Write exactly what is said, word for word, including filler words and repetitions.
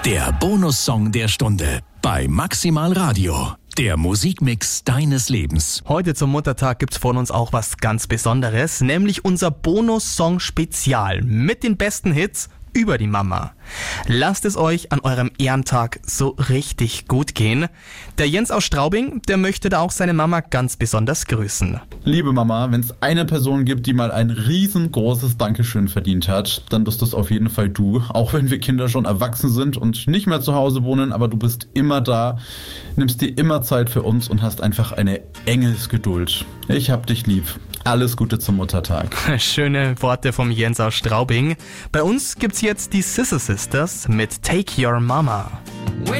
Der Bonussong der Stunde bei Maximal Radio. Der Musikmix deines Lebens. Heute zum Muttertag gibt's von uns auch was ganz Besonderes, nämlich unser Bonussong-Spezial mit den besten Hits über die Mama. Lasst es euch an eurem Ehrentag so richtig gut gehen. Der Jens aus Straubing, der möchte da auch seine Mama ganz besonders grüßen. Liebe Mama, wenn es eine Person gibt, die mal ein riesengroßes Dankeschön verdient hat, dann bist das auf jeden Fall du. Auch wenn wir Kinder schon erwachsen sind und nicht mehr zu Hause wohnen, aber du bist immer da, nimmst dir immer Zeit für uns und hast einfach eine Engelsgeduld. Ich hab dich lieb. Alles Gute zum Muttertag. Schöne Worte vom Jens aus Straubing. Bei uns gibt's jetzt die Scissor Sisters mit Take Your Mama.